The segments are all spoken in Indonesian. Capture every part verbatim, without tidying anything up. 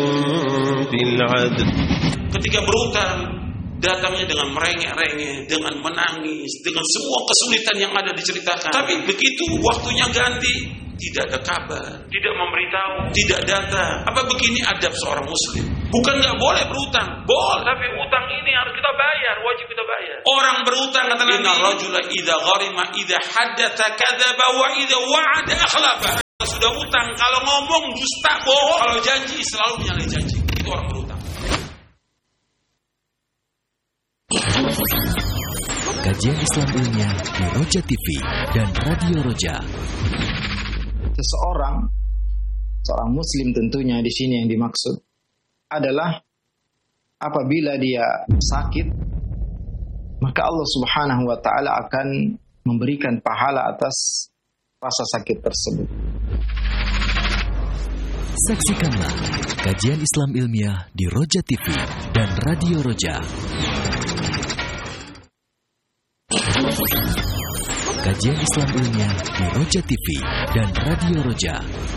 بالعدل. Ketika berutang, datangnya dengan merengek-rengek, dengan menangis, dengan semua kesulitan yang ada diceritakan. Tapi begitu waktunya ganti, tidak ada kabar, tidak memberitahu, tidak datang. Apa begini adab seorang muslim? Bukan nggak boleh berutang, boleh. Tapi utang ini harus kita bayar, wajib kita bayar. Orang berutang kata Nabi, inna rajula idza gharima idza haddatsa kadzaba wa idza wa'ada akhlafa. Sudah utang, kalau ngomong dusta, bohong, kalau janji selalu menyalahi janji. Itu orang berutang. Kajian Islam Ilmiah di Roja T V dan Radio Roja. Seseorang, seorang muslim tentunya di sini yang dimaksud adalah apabila dia sakit, maka Allah Subhanahu wa taala akan memberikan pahala atas rasa sakit tersebut. Saksikanlah kajian Islam Ilmiah di Roja T V dan Radio Roja. Kajian Islam Ilmiah di Roja T V dan Radio Roja.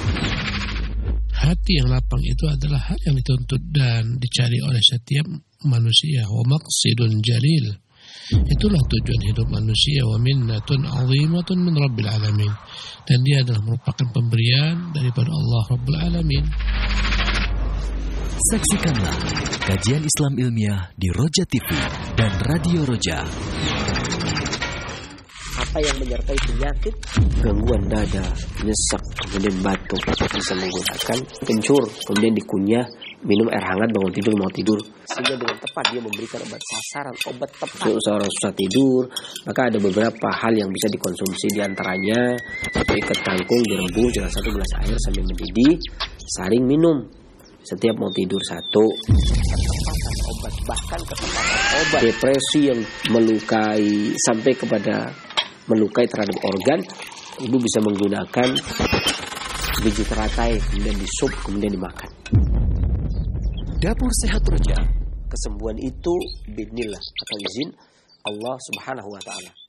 Hati yang lapang itu adalah hal yang dituntut dan dicari oleh setiap manusia. Wa maqsidun jalil. Itulah tujuan hidup manusia. Wa minnatun azimatun min rabbil alamin. Dan dia adalah merupakan pemberian daripada Allah Rabbul Alamin. Saksikanlah kajian Islam Ilmiah di Roja T V dan Radio Roja. Apa yang menyertai penyakit, gangguan dada, nyesek, kemudian batuk, bisa menggunakan kencur, kemudian dikunyah, minum air hangat bangun tidur mau tidur, sehingga dengan tepat dia memberikan obat sasaran, obat tepat untuk seorang susah tidur. Maka ada beberapa hal yang bisa dikonsumsi, diantaranya satu ikat kangkung direbus dengan satu gelas air sambil mendidih, saring minum setiap mau tidur satu. Ketepatan obat, bahkan ketepatan obat depresi yang melukai sampai kepada melukai terhadap organ, ibu bisa menggunakan biji teratai, kemudian disup, kemudian dimakan. Dapur Sehat Roja. Kesembuhan itu bismillah, atas izin Allah Subhanahu wa taala.